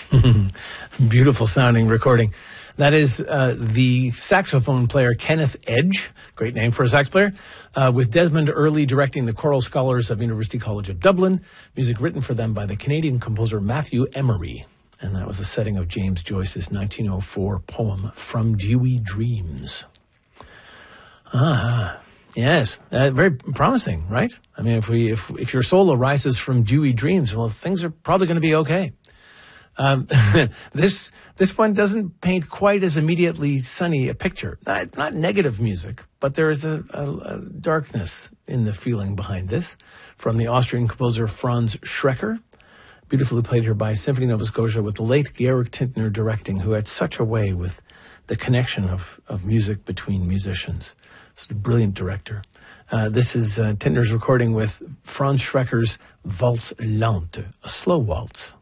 Beautiful sounding recording. That is the saxophone player Kenneth Edge, great name for a sax player, with Desmond Earley directing the choral scholars of University College of Dublin. Music written for them by the Canadian composer Matthew Emery. And that was a setting of James Joyce's 1904 poem, From Dewy Dreams. Yes, very promising, right? I mean, if your soul arises from dewy dreams, well, things are probably going to be okay. This one doesn't paint quite as immediately sunny a picture. It's not negative music, but there is a darkness in the feeling behind this. From the Austrian composer Franz Schrecker, beautifully played here by Symphony Nova Scotia with the late Georg Tintner directing, who had such a way with the connection of music between musicians. He's a brilliant director. This is Tintner's recording with Franz Schrecker's Valse Lente, a slow waltz.